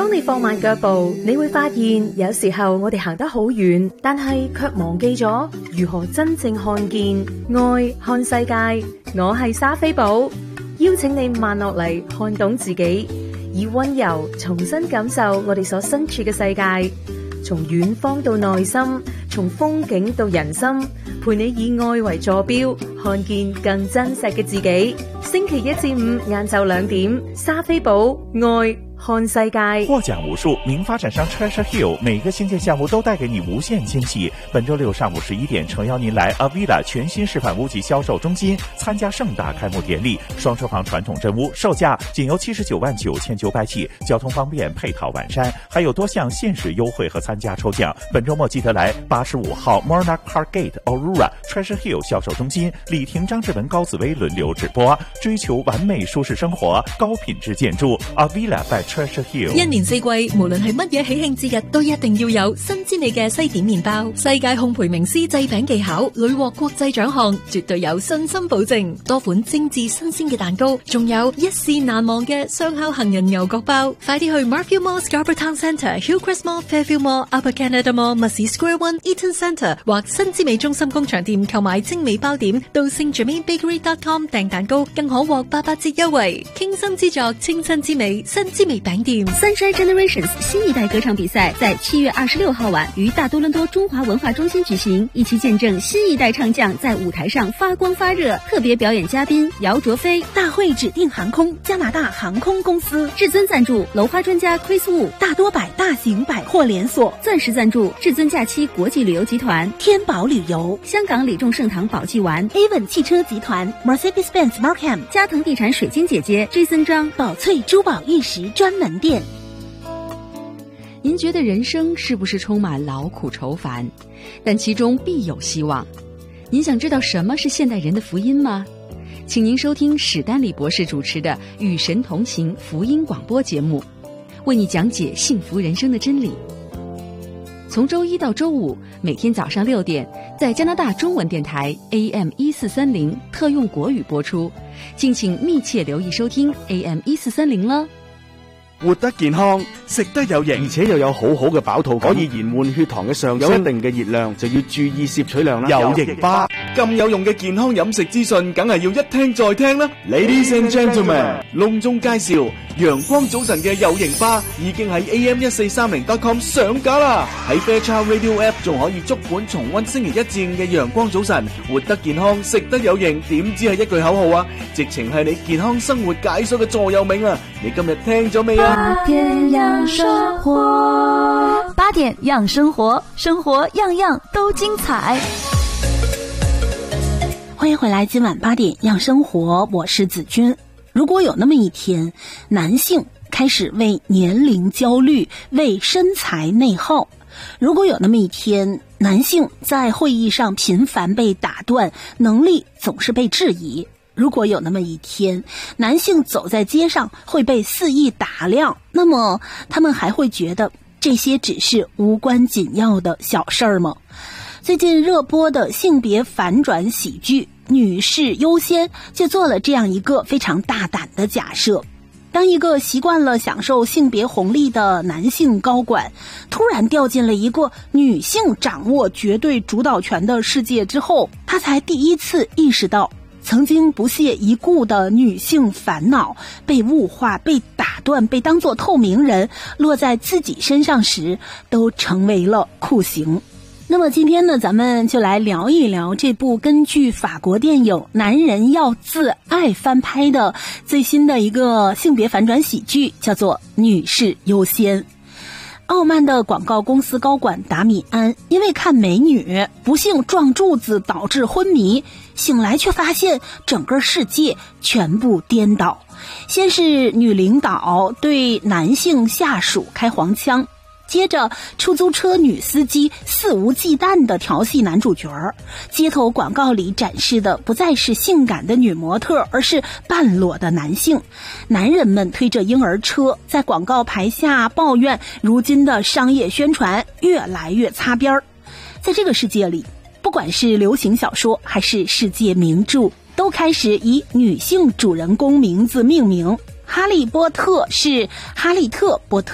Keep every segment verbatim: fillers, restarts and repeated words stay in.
當你放慢腳步，你會發現有時候我哋行得好遠，但係卻忘記咗如何真正看見愛、看世界。我係莎菲寶，邀請你慢落嚟，看懂自己，以溫柔重新感受我哋所身處嘅世界。從遠方到內心，從風景到人心，陪你以愛為坐標，看見更真實嘅自己。星期一至五晏晝兩點，莎菲寶愛看世界。 獲獎無數，名發展商 Treasure Hill 每個新建項目都帶給你無限驚喜。本周六上午十一點，誠邀您來 Avila 全新示範屋及銷售中心參加盛大開幕典禮。雙車房傳統真屋售價僅由七十九萬九千九百起，交通方便，配套完善，還有多項限時優惠和參加抽獎。本周末記得來八十五號 Monarch Park Gate Aurora Treasure Hill 銷售中心，李婷、張志文、高紫薇輪流直播，追求完美舒適生活，高品質建築 Avila by Treasure Hill。 一年四季，無論係乜嘢喜慶節日，都一定要有新之味嘅西點麵包。世界烘焙名師製餅技巧，屢獲國際獎項，絕對有信心保證。多款精緻新鮮嘅蛋糕，仲有一試難忘嘅雙烤杏仁牛角包。快啲去 Marfield Mall Scarborough Town Centre、Hillcrest Mall、Fairfield Mall、Upper Canada Mall、Mussey Square One、Eaton Centre 或新之美中心工場店購買精美包點，到 Saint Germain Bakery dot com 訂蛋糕，更可獲八八折優惠。傾心之作，清新之美，新之美餅店。 Sunshine Generations 新一代歌唱比賽在七月二十六號晚於大多倫多中華文化中心舉行，一起見證新一代唱將在舞台上發光發熱。特別表演嘉賓姚卓飛，大會指定航空加拿大航空公司，至尊贊助樓花專家 Chris Wu， 大多百大型百貨連鎖，鑽石贊助至尊假期國際旅遊集團，天寶旅遊，香港李眾盛堂寶濟丸 ，Avon 汽車集團 ，Mercedes-Benz Markham， 嘉騰地產水晶姐姐 Jason 張，寶翠珠寶玉石專門店。 您覺得人生是不是充滿勞苦愁煩？但其中必有希望。您想知道什麼是現代人的福音嗎？請您收聽史丹利博士主持的《與神同行》福音廣播節目，為你講解幸福人生的真理。從周一到周五，每天早上六點，在加拿大中文電台 A M 一四三零特用國語播出，敬請密切留意收聽 A M 一四三零啦。 活得健康，食得有營，而且又有好好嘅飽肚感，可以延緩血糖嘅上升，有一定嘅熱量就要注意攝取量啦。有營巴咁有用嘅健康飲食資訊，梗係要一聽再聽啦。Ladies and gentlemen， 隆重介紹陽光早晨嘅有營巴已經喺 A M 一四三零 dot com 上架啦。喺 Fairchild Radio App 仲可以足本重溫星期一至五嘅陽光早晨，活得健康，食得有營，點知係一句口號啊？直情係你健康生活解鎖嘅座右銘啊！你今日聽咗未啊？ 八點養生活，八點養生活，生活樣樣都精彩。 歡迎回來，今晚八點養生活，我是子君。如果有那麼一天，男性開始為年齡焦慮，為身材內耗；如果有那麼一天，男性在會議上頻繁被打斷，能力總是被質疑；如果有那麼一天，男性走在街上會被肆意打量，那麼他們還會覺得這些只是無關緊要的小事兒嗎？最近熱播的性別反轉喜劇《女士優先》就做了這樣一個非常大膽的假設。當一個習慣了享受性別紅利的男性高管突然掉進了一個女性掌握絕對主導權的世界之後，他才第一次意識到曾經不屑一顧的女性煩惱被物化、被打斷、被當作透明人落在自己身上時，都成為了酷刑。那麼今天呢，咱們就來聊一聊這部根據法國電影《男人要自愛》翻拍的最新的一個性別反轉喜劇，叫做《女士優先》。傲慢的廣告公司高管達米安因為看美女不幸撞柱子導致昏迷，醒來卻發現整個世界全部顛倒。先是女領導對男性下屬開黃腔，接着出租車女司機肆無忌憚地調戲男主角，街頭廣告裡展示的不再是性感的女模特，而是半裸的男性。男人們推着嬰兒車在廣告牌下抱怨如今的商業宣傳越來越擦邊。在這個世界裡，不管是流行小說還是世界名著，都開始以女性主人公名字命名。哈利波特是哈利特波特，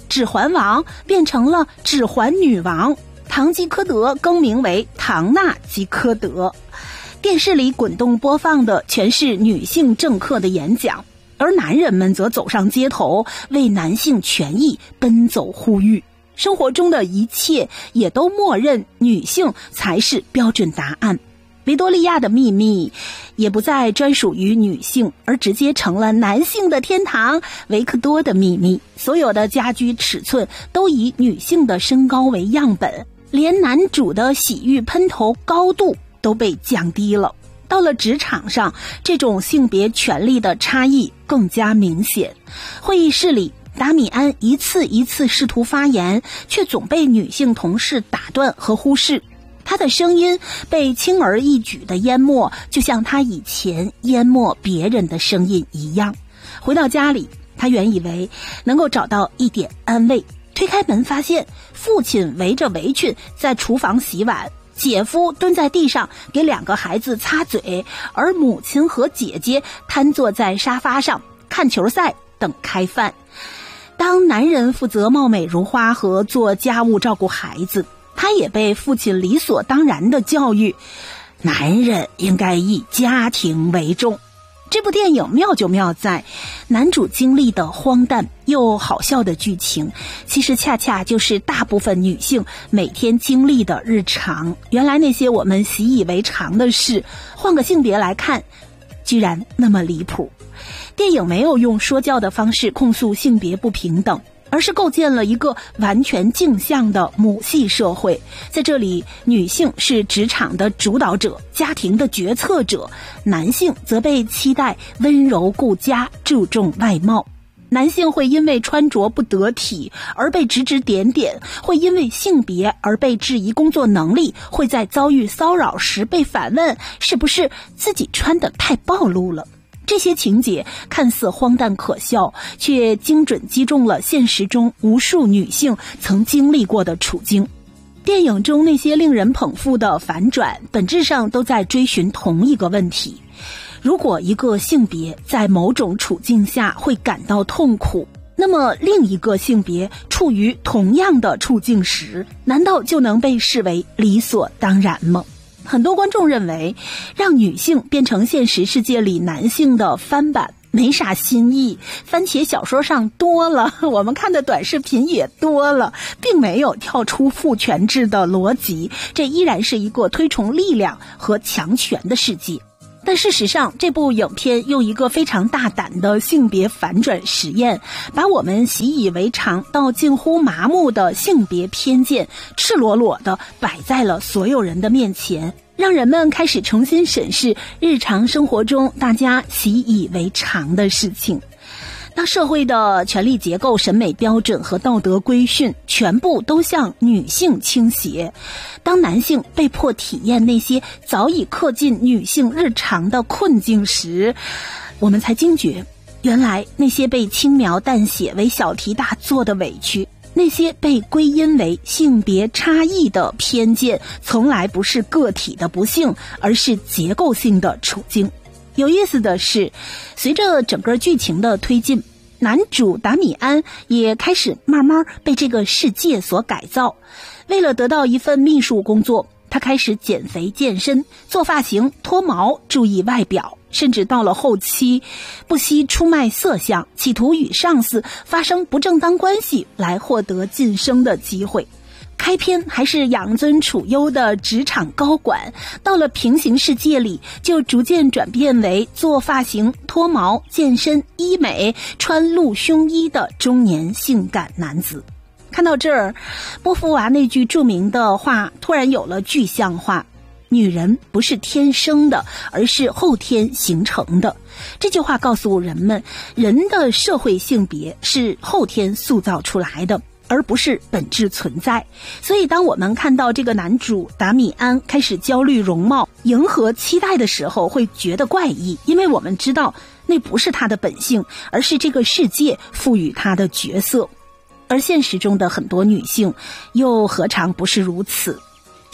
指环王变成了指环女王，唐吉诃德更名为唐纳吉诃德。电视里滚动播放的全是女性政客的演讲，而男人们则走上街头为男性权益奔走呼吁。生活中的一切也都默认女性才是标准答案。维多利亚的秘密也不再专属于女性，而直接成了男性的天堂维克多的秘密。所有的家居尺寸都以女性的身高为样本，连男主的洗浴喷头高度都被降低了。到了职场上，这种性别权利的差异更加明显。会议室里，达米安一次一次试图发言，却总被女性同事打断和忽视。他的声音被轻而易举地淹没，就像他以前淹没别人的声音一样。回到家里，他原以为能够找到一点安慰，推开门发现父亲围着围裙在厨房洗碗，姐夫蹲在地上给两个孩子擦嘴，而母亲和姐姐瘫坐在沙发上看球赛等开饭。当男人负责貌美如花和做家务照顾孩子，他也被父亲理所当然的教育，男人应该以家庭为重。这部电影妙就妙在，男主经历的荒诞又好笑的剧情，其实恰恰就是大部分女性每天经历的日常。原来那些我们习以为常的事，换个性别来看，居然那么离谱。电影没有用说教的方式控诉性别不平等，而是构建了一个完全镜像的母系社会。在这里，女性是职场的主导者，家庭的决策者，男性则被期待温柔顾家，注重外貌。男性会因为穿着不得体而被指指点点，会因为性别而被质疑工作能力，会在遭遇骚扰时被反问是不是自己穿得太暴露了。这些情节看似荒诞可笑，却精准击中了现实中无数女性曾经历过的处境。电影中那些令人捧腹的反转，本质上都在追寻同一个问题：如果一个性别在某种处境下会感到痛苦，那么另一个性别处于同样的处境时，难道就能被视为理所当然吗？很多观众认为，让女性变成现实世界里男性的翻版没啥新意，番茄小说上多了，我们看的短视频也多了，并没有跳出父权制的逻辑，这依然是一个推崇力量和强权的世界。但事实上，这部影片用一个非常大胆的性别反转实验，把我们习以为常到近乎麻木的性别偏见赤裸裸地摆在了所有人的面前，让人们开始重新审视日常生活中大家习以为常的事情。当社会的权力结构、审美标准和道德规训全部都向女性倾斜，当男性被迫体验那些早已刻进女性日常的困境时，我们才惊觉，原来那些被轻描淡写为小题大做的委屈，那些被归因为性别差异的偏见，从来不是个体的不幸，而是结构性的处境。有意思的是，随着整个剧情的推进，男主达米安也开始慢慢被这个世界所改造。为了得到一份秘书工作，他开始减肥健身，做发型，脱毛，注意外表，甚至到了后期不惜出卖色相，企图与上司发生不正当关系来获得晋升的机会。开篇还是养尊处优的职场高管，到了平行世界里就逐渐转变为做发型、脱毛、健身、医美、穿露胸衣的中年性感男子。看到这儿，波伏娃那句著名的话突然有了具象化：女人不是天生的，而是后天形成的。这句话告诉人们，人的社会性别是后天塑造出来的，而不是本质存在。所以当我们看到这个男主达米安开始焦虑容貌，迎合期待的时候，会觉得怪异，因为我们知道那不是他的本性，而是这个世界赋予他的角色。而现实中的很多女性又何尝不是如此？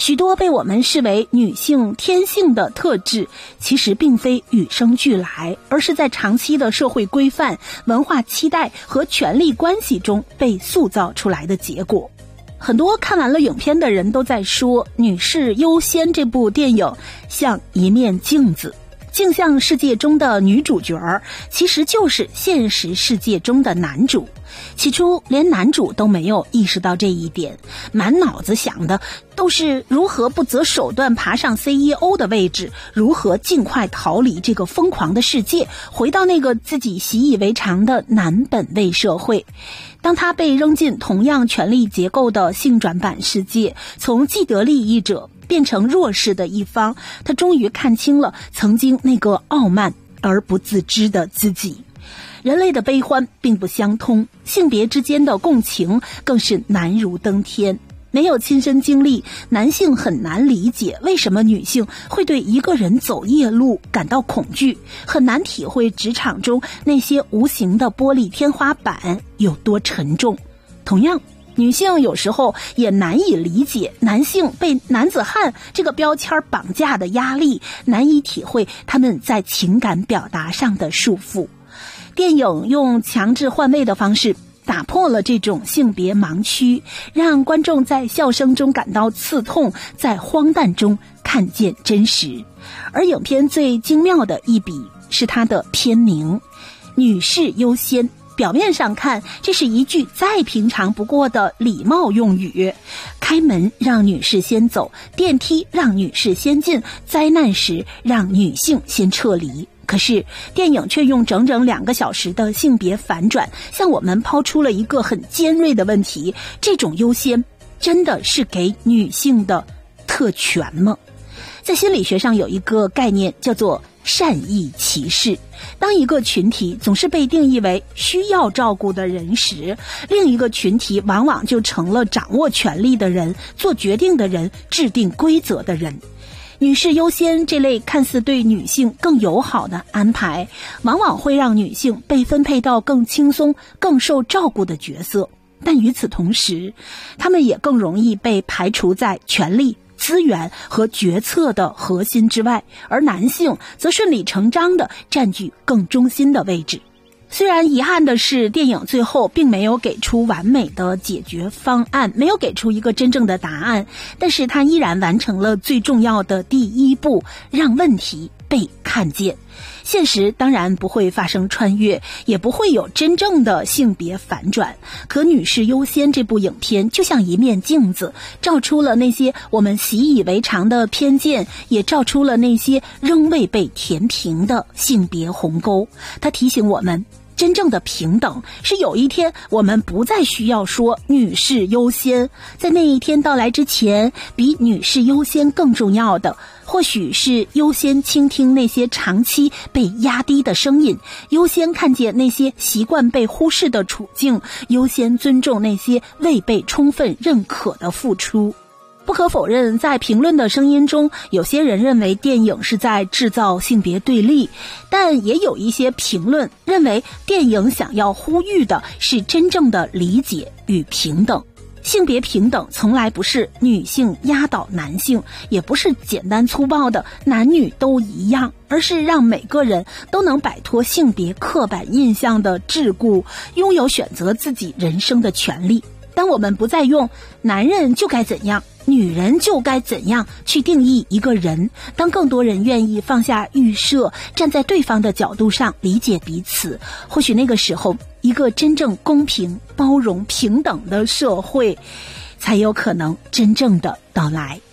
许多被我们视为女性天性的特质，其实并非与生俱来，而是在长期的社会规范、文化期待和权力关系中被塑造出来的结果。很多看完了影片的人都在说，《女士优先》这部电影像一面镜子，镜像世界中的女主角其实就是现实世界中的男主。起初连男主都没有意识到这一点，满脑子想的都是如何不择手段爬上 C E O 的位置，如何尽快逃离这个疯狂的世界，回到那个自己习以为常的男本位社会。当他被扔进同样权力结构的性转版世界，从既得利益者变成弱势的一方，他终于看清了曾经那个傲慢而不自知的自己。人类的悲欢并不相通，性别之间的共情更是难如登天。没有亲身经历，男性很难理解为什么女性会对一个人走夜路感到恐惧，很难体会职场中那些无形的玻璃天花板有多沉重。同样，女性有时候也难以理解男性被男子汉这个标签绑架的压力，难以体会他们在情感表达上的束缚。电影用强制换位的方式打破了这种性别盲区，让观众在笑声中感到刺痛，在荒诞中看见真实。而影片最精妙的一笔是它的片名《女士优先》。表面上看，这是一句再平常不过的礼貌用语，开门让女士先走，电梯让女士先进，灾难时让女性先撤离。可是电影却用整整两个小时的性别反转，向我们抛出了一个很尖锐的问题：这种优先真的是给女性的特权吗？在心理学上有一个概念叫做善意歧视。当一个群体总是被定义为需要照顾的人时，另一个群体往往就成了掌握权力的人、做决定的人、制定规则的人。女士优先这类看似对女性更友好的安排，往往会让女性被分配到更轻松、更受照顾的角色，但与此同时，她们也更容易被排除在权力、资源和决策的核心之外，而男性则顺理成章地占据更中心的位置。虽然遗憾的是，电影最后并没有给出完美的解决方案，没有给出一个真正的答案，但是它依然完成了最重要的第一步，让问题被看见。现实当然不会发生穿越，也不会有真正的性别反转，可《女士优先》这部影片就像一面镜子，照出了那些我们习以为常的偏见，也照出了那些仍未被填平的性别鸿沟。它提醒我们，真正的平等是有一天我们不再需要说女士优先，在那一天到来之前，比女士优先更重要的或许是优先倾听那些长期被压低的声音，优先看见那些习惯被忽视的处境，优先尊重那些未被充分认可的付出。不可否认，在评论的声音中，有些人认为电影是在制造性别对立，但也有一些评论认为电影想要呼吁的是真正的理解与平等。性别平等从来不是女性压倒男性，也不是简单粗暴的男女都一样，而是让每个人都能摆脱性别刻板印象的桎梏，拥有选择自己人生的权利。当我们不再用男人就该怎样，女人就该怎样去定义一个人，当更多人愿意放下预设，站在对方的角度上理解彼此，或许那个时候，一个真正公平、包容、平等的社会才有可能真正的到来。